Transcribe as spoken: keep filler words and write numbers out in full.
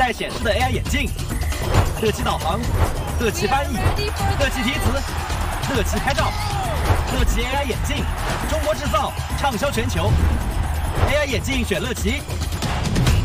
代显示的 A I 眼镜，乐奇导航，乐奇翻译，乐奇题词，乐奇拍照，乐奇 A I 眼镜，中国制造，畅销全球。A I 眼镜选乐奇。